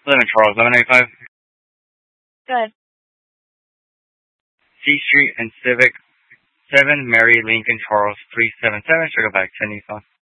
Live in Charles, 1185. Good. C Street and Civic, 7 Mary Lincoln Charles 377. Should I go back to Nissan?